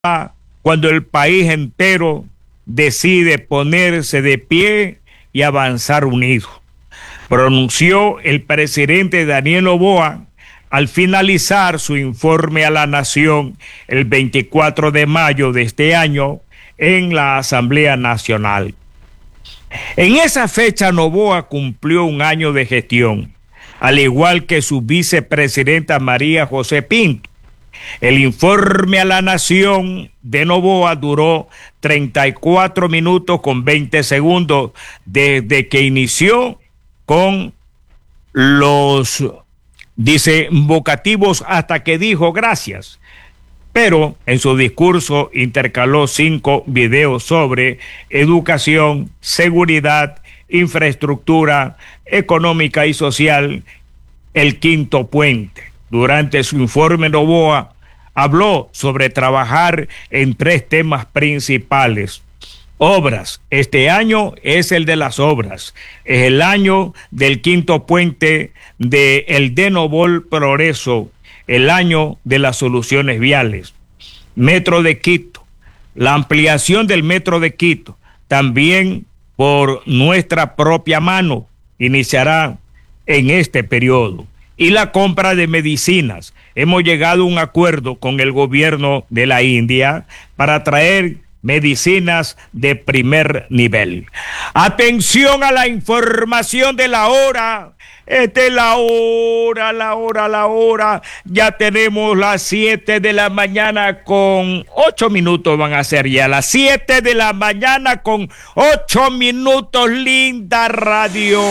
cuando el país entero decide ponerse de pie y avanzar unido, pronunció el presidente Daniel Noboa al finalizar su informe a la Nación el 24 de mayo de este año en la Asamblea Nacional. En esa fecha, Noboa cumplió un año de gestión, al igual que su vicepresidenta María José Pinto. El informe a la Nación de Noboa duró 34 minutos con 20 segundos desde que inició con los invocativos hasta que dijo gracias. Pero en su discurso intercaló 5 videos sobre educación, seguridad, infraestructura económica y social, el quinto puente. Durante su informe, Noboa habló sobre trabajar en 3 temas principales. Obras. Este año es el de las obras. Es el año del quinto puente de el Denobol Progreso, el año de las soluciones viales. Metro de Quito. La ampliación del Metro de Quito, también por nuestra propia mano, iniciará en este periodo. Y la compra de medicinas. Hemos llegado a un acuerdo con el gobierno de la India para traer medicinas de primer nivel. Atención a la información de la hora. Esta es la hora. Ya tenemos las 7 de la mañana con 8 minutos, van a ser ya las 7 de la mañana con 8 minutos, linda radio.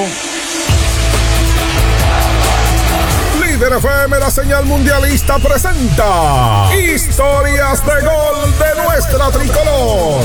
Líder FM, la señal mundialista, presenta Historias de Gol de nuestra tricolor.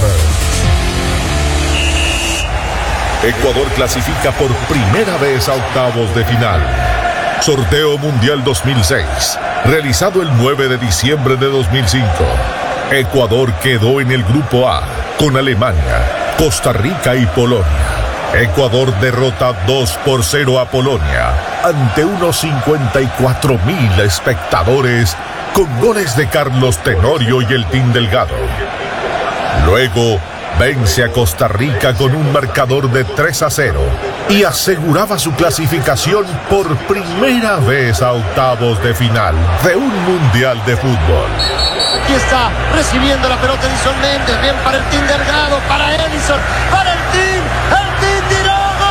Ecuador clasifica por primera vez a octavos de final. Sorteo Mundial 2006, realizado el 9 de diciembre de 2005. Ecuador quedó en el grupo A con Alemania, Costa Rica y Polonia. Ecuador derrota 2-0 a Polonia ante unos 54,000 espectadores con goles de Carlos Tenorio y el Team Delgado. Luego vence a Costa Rica con un marcador de 3-0 y aseguraba su clasificación por primera vez a octavos de final de un mundial de fútbol. Aquí está recibiendo la pelota Edison Méndez, bien para el Team Delgado, para Edison, para el Team tiró ¡gol!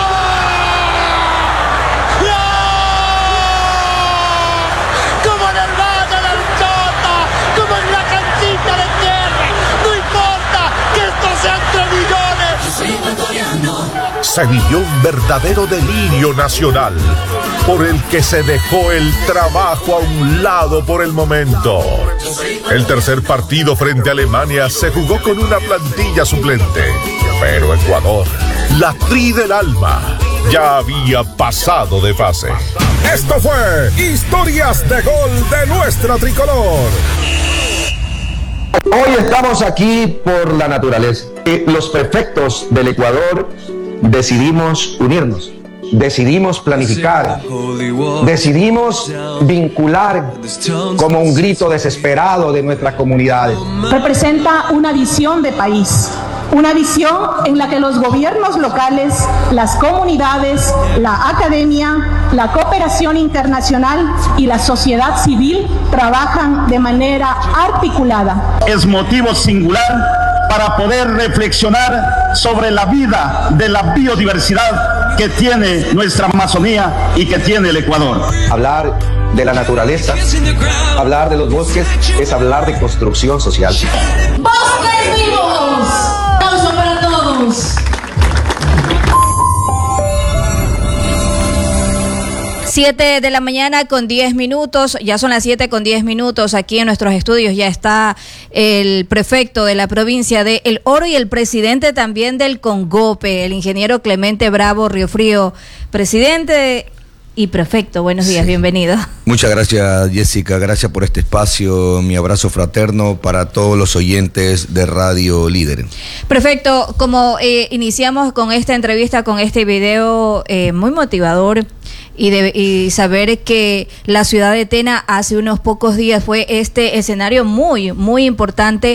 Como en el Valle del Chota, como en la canchita de tierra, no importa que esto sea entre millones. Se vivió un verdadero delirio nacional, por el que se dejó el trabajo a un lado por el momento. El tercer partido frente a Alemania se jugó con una plantilla suplente, pero Ecuador, la tri del alma, ya había pasado de fase. Esto fue Historias de Gol de nuestra tricolor. Hoy estamos aquí por la naturaleza. Los prefectos del Ecuador decidimos unirnos, decidimos planificar, decidimos vincular como un grito desesperado de nuestras comunidades. Representa una visión de país, una visión en la que los gobiernos locales, las comunidades, la academia, la cooperación internacional y la sociedad civil trabajan de manera articulada. Es motivo singular para poder reflexionar sobre la vida de la biodiversidad que tiene nuestra Amazonía y que tiene el Ecuador. Hablar de la naturaleza, hablar de los bosques, es hablar de construcción social. ¡Bosques vivos! ¡Aplauso para todos! 7 de la mañana con 10 minutos, ya son las 7 con 10 minutos, aquí en nuestros estudios ya está el prefecto de la provincia de El Oro y el presidente también del CONGOPE, el ingeniero Clemente Bravo Riofrío. Presidente, y prefecto. Buenos días, bienvenido. Muchas gracias, Jessica, gracias por este espacio, mi abrazo fraterno para todos los oyentes de Radio Líder. Prefecto, como iniciamos con esta entrevista, con este video muy motivador, y saber que la ciudad de Tena hace unos pocos días fue este escenario muy, muy importante